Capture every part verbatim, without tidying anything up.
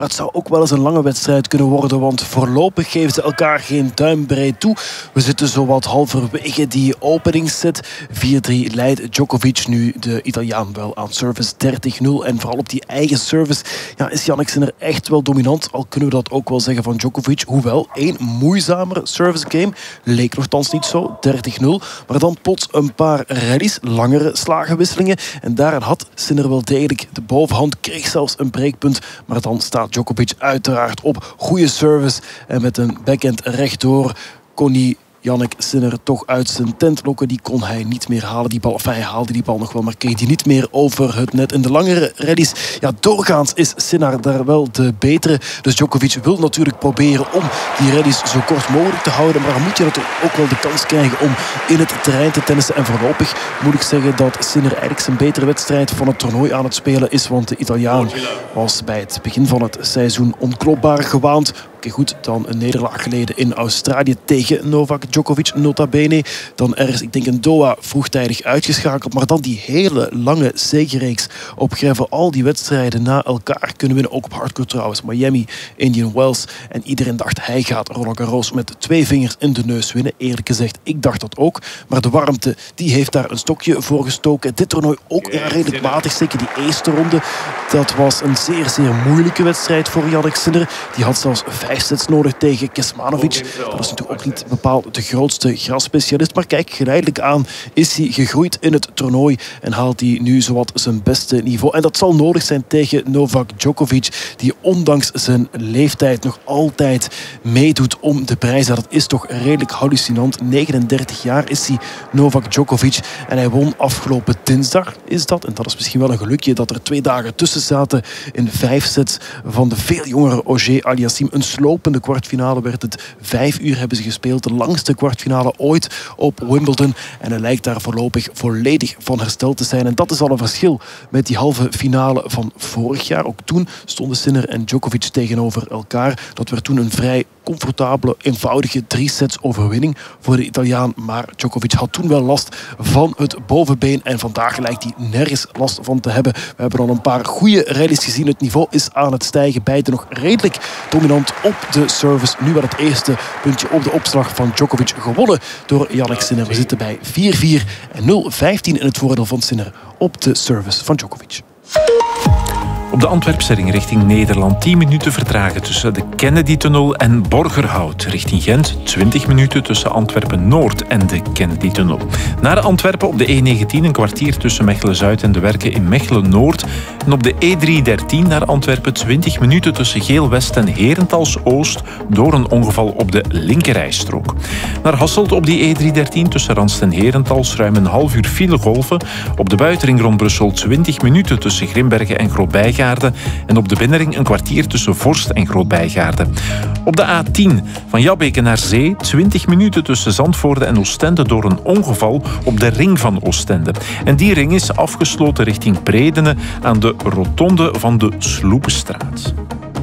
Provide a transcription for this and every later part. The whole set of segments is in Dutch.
Maar het zou ook wel eens een lange wedstrijd kunnen worden, want voorlopig geven ze elkaar geen duimbreed toe. We zitten zowat halverwege die openingsset. vier drie leidt Djokovic nu de Italiaan wel aan service dertig nul. En vooral op die eigen service ja, is Jannik Sinner echt wel dominant. Al kunnen we dat ook wel zeggen van Djokovic. Hoewel, één moeizamere service game. Leek nogthans niet zo, dertig nul. Maar dan plots een paar rallies, langere slagenwisselingen. En daarin had Sinner wel degelijk de bovenhand. Kreeg zelfs een breekpunt. Maar dan staat Djokovic uiteraard op goede service. En met een backhand rechtdoor kon hij Jannik Sinner toch uit zijn tent lokken. Die kon hij niet meer halen. Die bal, enfin, hij haalde die bal nog wel, maar kreeg die niet meer over het net. In de langere rallies, ja, doorgaans is Sinner daar wel de betere. Dus Djokovic wil natuurlijk proberen om die rallies zo kort mogelijk te houden. Maar dan moet je natuurlijk ook wel de kans krijgen om in het terrein te tennissen. En voorlopig moet ik zeggen dat Sinner eigenlijk zijn betere wedstrijd van het toernooi aan het spelen is. Want de Italiaan was bij het begin van het seizoen onklopbaar gewaand. Oké, okay, goed, dan een nederlaag geleden in Australië tegen Novak Djokovic, nota bene. Dan ergens, ik denk in Doha, vroegtijdig uitgeschakeld. Maar dan die hele lange zegenreeks op gravel. Al die wedstrijden na elkaar kunnen winnen. Ook op hardcourt trouwens. Miami, Indian Wells. En iedereen dacht, hij gaat Roland Garros met twee vingers in de neus winnen. Eerlijk gezegd, ik dacht dat ook. Maar de warmte, die heeft daar een stokje voor gestoken. Dit toernooi ook ja, redelijk matig. Zeker die eerste ronde. Dat was een zeer, zeer moeilijke wedstrijd voor Jannik Sinner. Die had zelfs vijf sets nodig tegen Kecmanovic. Dat is natuurlijk ook niet bepaald de grootste grasspecialist. Maar kijk, geleidelijk aan is hij gegroeid in het toernooi. En haalt hij nu zowat zijn beste niveau. En dat zal nodig zijn tegen Novak Djokovic. Die ondanks zijn leeftijd nog altijd meedoet om de prijs. Dat is toch redelijk hallucinant. negenendertig jaar is hij, Novak Djokovic. En hij won afgelopen dinsdag, is dat. En dat is misschien wel een gelukje dat er twee dagen tussen zaten in vijf sets van de veel jongere Auger Aliassime. Een slopende kwartfinale werd het. Vijf uur hebben ze gespeeld. De langste kwartfinale ooit op Wimbledon. En hij lijkt daar voorlopig volledig van hersteld te zijn. En dat is al een verschil met die halve finale van vorig jaar. Ook toen stonden Sinner en Djokovic tegenover elkaar. Dat werd toen een vrij comfortabele, eenvoudige drie sets overwinning voor de Italiaan. Maar Djokovic had toen wel last van het bovenbeen. En vandaag lijkt hij nergens last van te hebben. We hebben al een paar goede rallies gezien. Het niveau is aan het stijgen. Beide nog redelijk dominant op de service. Nu wel het eerste puntje op de opslag van Djokovic gewonnen door Jannik Sinner. We zitten bij vier vier en nul vijftien in het voordeel van Sinner op de service van Djokovic. Op de Antwerpse ring richting Nederland tien minuten vertragen tussen de Kennedy-tunnel en Borgerhout. Richting Gent twintig minuten tussen Antwerpen-Noord en de Kennedy-tunnel. Naar Antwerpen op de E negentien een kwartier tussen Mechelen-Zuid en de Werken in Mechelen-Noord. En op de E driehonderddertien naar Antwerpen twintig minuten tussen Geel-West en Herentals-Oost door een ongeval op de linkerrijstrook. Naar Hasselt op die E driehonderddertien tussen Ranst en Herentals ruim een half uur file golven. Op de buitenring rond Brussel twintig minuten tussen Grimbergen en Groot-Bijgaarden. En op de binnenring een kwartier tussen Vorst en Groot-Bijgaarden. Op de A tien van Jabbeke naar Zee twintig minuten tussen Zandvoorde en Oostende door een ongeval op de ring van Oostende. En die ring is afgesloten richting Predene aan de rotonde van de Sloepenstraat.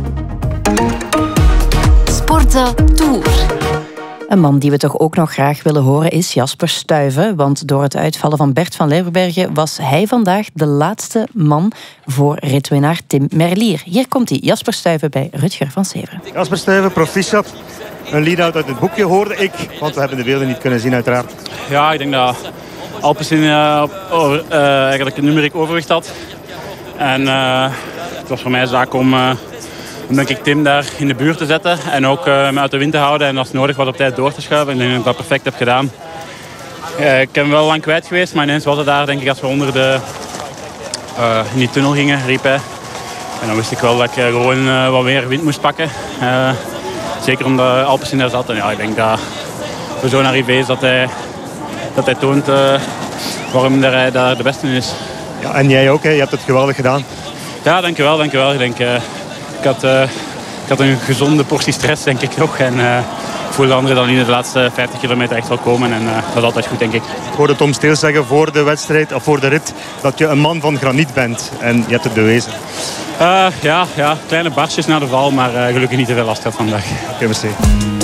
Sportza Tour. Een man die we toch ook nog graag willen horen is Jasper Stuyven. Want door het uitvallen van Bert van Leeuwenbergen was hij vandaag de laatste man voor ritwinnaar Tim Merlier. Hier komt hij, Jasper Stuyven bij Rutger van Severen. Jasper Stuyven, proficiat. Een lead-out uit het boekje hoorde ik, want we hebben de beelden niet kunnen zien uiteraard. Ja, ik denk dat Alpecin uh, over, uh, eigenlijk een numeriek overwicht had. En uh, het was voor mij een zaak om... Uh, Om denk ik Tim daar in de buurt te zetten en ook uh, me uit de wind te houden en als nodig was op tijd door te schuiven. Ik denk dat ik dat perfect heb gedaan. Uh, ik heb hem wel lang kwijt geweest, maar ineens was het daar denk ik als we onder de, uh, in die tunnel gingen, riep hij. En dan wist ik wel dat ik uh, gewoon uh, wat meer wind moest pakken. Uh, zeker omdat Alpecin daar zat. En ja, ik denk dat voor zo'n arrivé is dat hij, dat hij toont uh, waarom hij daar de beste in is. Ja, en jij ook, hè? Je hebt het geweldig gedaan. Ja, dankjewel, dankjewel. Ik denk... Uh, Ik had, uh, ik had een gezonde portie stress, denk ik nog. En uh, ik voel de anderen dan in de laatste vijftig kilometer echt wel komen. En uh, dat is altijd goed, denk ik. Ik hoorde Tom Steels zeggen voor de wedstrijd, of voor de rit, dat je een man van graniet bent. En je hebt het bewezen. Uh, ja, ja, kleine barstjes na de val, maar uh, gelukkig niet te veel last gehad vandaag. Oké, merci.